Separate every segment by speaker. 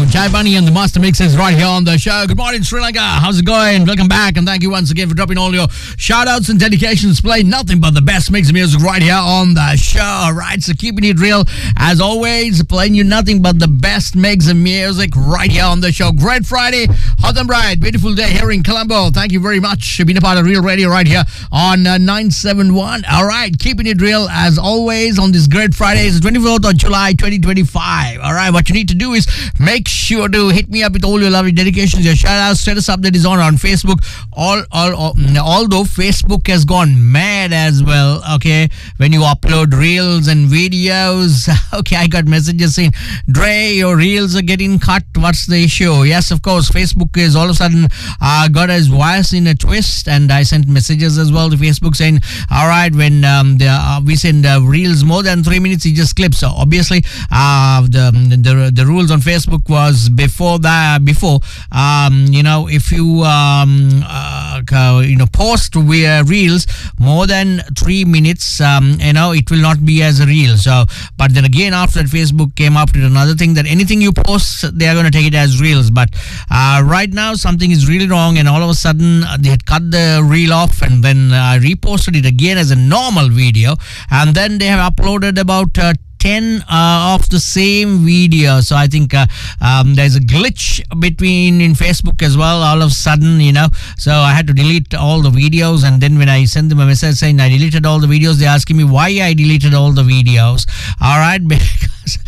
Speaker 1: Jai Bunny and the Master Mixes right here on the show. Good morning, Sri Lanka. How's it going? Welcome back, and thank you once again for dropping all your shout-outs and dedications. Play nothing but the best mix of music right here on the show, right? So keeping it real, as always, playing you nothing but the best mix of music right here on the show. Great Friday, hot and bright, beautiful day here in Colombo. Thank you very much for being a part of Real Radio right here on 971. All right, keeping it real, as always, on this great Friday. It's the 24th of July, 2025. All right, what you need to do is make sure to hit me up with all your lovely dedications, your shout-outs, status update is on Facebook. Although Facebook has gone mad as well, okay, when you upload reels and videos. Okay, I got messages saying, Dre, your reels are getting cut. What's the issue? Yes, of course, Facebook is all of a sudden got his wires in a twist, and I sent messages as well to Facebook saying, all right, when we send reels more than 3 minutes, he just clips. So obviously, the rules on Facebook was before if you post reels more than 3 minutes, it will not be as a reel. So, but then again, after that, Facebook came up with another thing that anything you post, they are going to take it as reels. But right now, something is really wrong, and all of a sudden they had cut the reel off, and then reposted it again as a normal video, and then they have uploaded about 10 of the same video. So I think there's a glitch in Facebook as well, all of a sudden, so I had to delete all the videos. And then when I sent them a message saying I deleted all the videos, they're asking me why I deleted all the videos. All right, because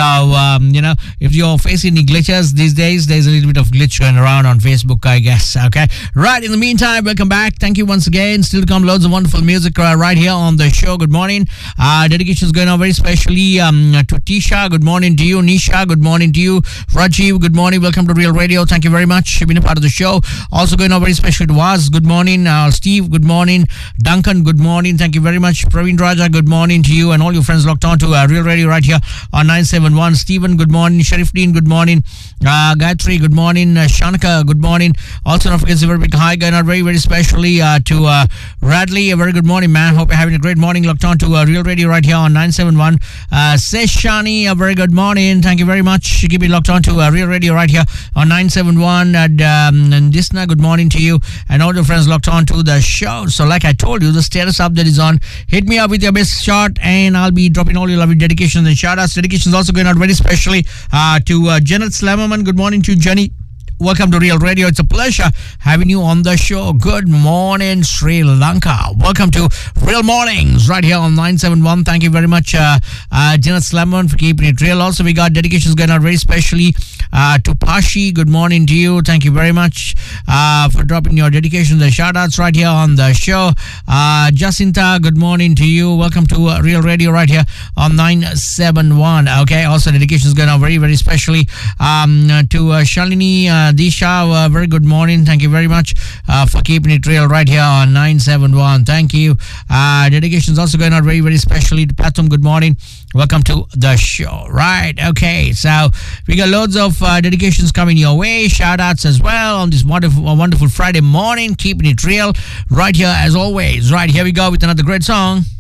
Speaker 1: if you're facing any glitches these days, there's a little bit of glitch going around on Facebook, I guess. Okay, right, in the meantime, welcome back. Thank you once again. Still to come, loads of wonderful music right here on the show. Good morning. Dedications going on very specially to Tisha. Good morning to you. Nisha, good morning to you. Rajiv, good morning. Welcome to Real Radio. Thank you very much for being a part of the show. Also going on very special to Waz. Good morning. Steve, good morning. Duncan, good morning. Thank you very much. Praveen Raja, good morning to you and all your friends locked on to Real Radio right here on 971. Stephen, good morning. Sharif Dean, good morning. Gayatri, good morning. Shanika, good morning. Also, don't forget a very big hi going on very, very specially to Radley. A very good morning, man. Hope you're having a great morning locked on to Real Radio right here on 971. Seshani, a very good morning. Thank you very much. Keep it locked on to Real Radio right here on 971. And Disna, good morning to you and all your friends locked on to the show. So like I told you, the status update is on. Hit me up with your best shot, and I'll be dropping all your lovely dedications and shout-outs. Dedications also going out very specially to Janet Slammerman. Good morning to Jenny. Welcome to Real Radio. It's a pleasure having you on the show. Good morning, Sri Lanka. Welcome to Real Mornings right here on 971. Thank you very much, Janet Slamon, for keeping it real. Also, we got dedications going out very specially to Pashi. Good morning to you. Thank you very much for dropping your dedications and shout-outs right here on the show. Jacinta, good morning to you. Welcome to Real Radio right here on 971. Okay, also dedications going out very, very specially to Shalini Disha, very good morning. Thank you very much for keeping it real right here on 971. Thank you. Dedications also going out very, very specially to Pathum. Good morning. Welcome to the show. Right. Okay. So we got loads of dedications coming your way. Shout outs as well on this wonderful Friday morning. Keeping it real right here as always. Right. Here we go with another great song.